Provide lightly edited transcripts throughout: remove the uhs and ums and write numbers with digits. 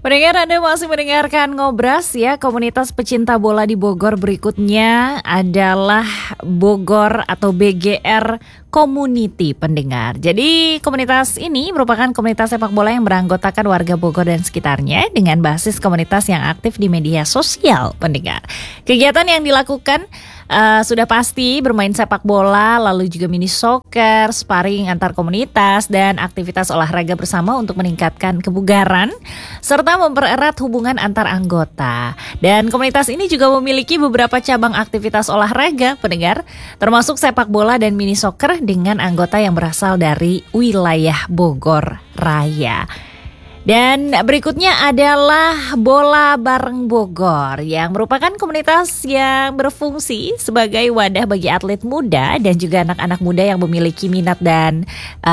Pendengar, Anda masih mendengarkan Ngobras ya. Komunitas pecinta bola di Bogor berikutnya adalah Bogor atau BGR Community, pendengar. Jadi komunitas ini merupakan komunitas sepak bola yang beranggotakan warga Bogor dan sekitarnya dengan basis komunitas yang aktif di media sosial, pendengar. Kegiatan yang dilakukan sudah pasti bermain sepak bola, lalu juga mini soccer, sparring antar komunitas, dan aktivitas olahraga bersama untuk meningkatkan kebugaran serta mempererat hubungan antar anggota. Dan komunitas ini juga memiliki beberapa cabang aktivitas olahraga, pendengar, termasuk sepak bola dan mini soccer dengan anggota yang berasal dari wilayah Bogor Raya. Dan berikutnya adalah Bola Bareng Bogor yang merupakan komunitas yang berfungsi sebagai wadah bagi atlet muda dan juga anak-anak muda yang memiliki minat dan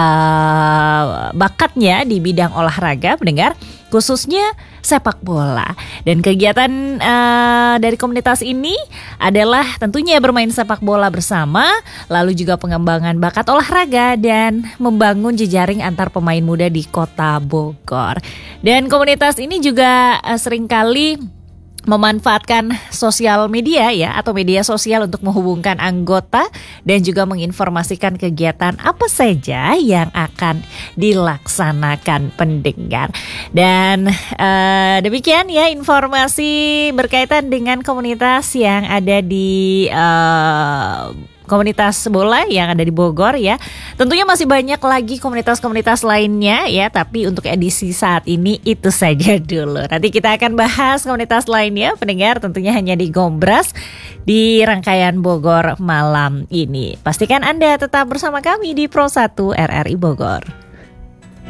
bakatnya di bidang olahraga, pendengar, khususnya sepak bola. Dan kegiatan dari komunitas ini adalah tentunya bermain sepak bola bersama, lalu juga pengembangan bakat olahraga dan membangun jejaring antar pemain muda di kota Bogor. Dan komunitas ini juga seringkali memanfaatkan sosial media ya, atau media sosial untuk menghubungkan anggota dan juga menginformasikan kegiatan apa saja yang akan dilaksanakan, pendengar. Dan demikian ya informasi berkaitan dengan komunitas yang ada di komunitas bola yang ada di Bogor ya. Tentunya masih banyak lagi komunitas-komunitas lainnya ya, tapi untuk edisi saat ini itu saja dulu. Nanti kita akan bahas komunitas lainnya, pendengar, tentunya hanya di Ngobras di rangkaian Bogor malam ini. Pastikan Anda tetap bersama kami di Pro 1 RRI Bogor.